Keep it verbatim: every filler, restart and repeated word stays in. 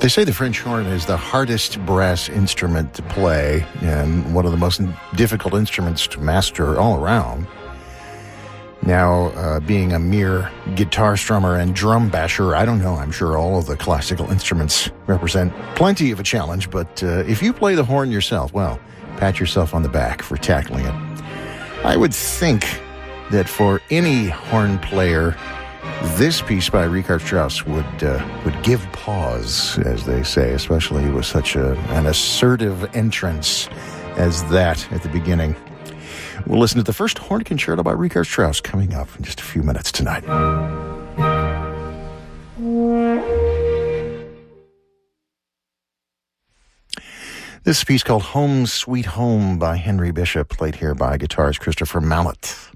They say the French horn is the hardest brass instrument to play and one of the most difficult instruments to master all around. Now, uh, being a mere guitar strummer and drum basher, I don't know, I'm sure all of the classical instruments represent plenty of a challenge, but uh, if you play the horn yourself, well, pat yourself on the back for tackling it. I would think that for any horn player, this piece by Richard Strauss would uh, would give pause, as they say, especially with such a, an assertive entrance as that at the beginning. We'll listen to the first horn concerto by Richard Strauss coming up in just a few minutes tonight. This piece called Home Sweet Home by Henry Bishop, played here by guitarist Christopher Mallet.